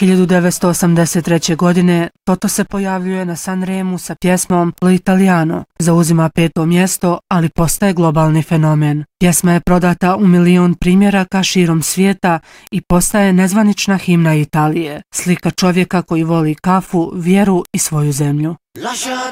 1983. godine Toto se pojavljuje na Sanremu sa pjesmom L'Italiano, zauzima 5. mjesto, ali postaje globalni fenomen. Pjesma je prodata u 1 milion primjeraka širom svijeta i postaje nezvanična himna Italije, slika čovjeka koji voli kafu, vjeru i svoju zemlju.